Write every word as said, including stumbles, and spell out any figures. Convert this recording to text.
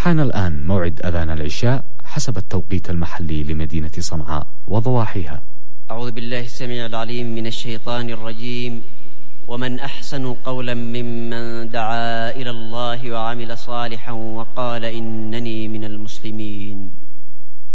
حان الآن موعد أذان العشاء حسب التوقيت المحلي لمدينة صنعاء وضواحيها. أعوذ بالله السميع العليم من الشيطان الرجيم. ومن أحسن قولا ممن دعا إلى الله وعمل صالحا وقال إنني من المسلمين.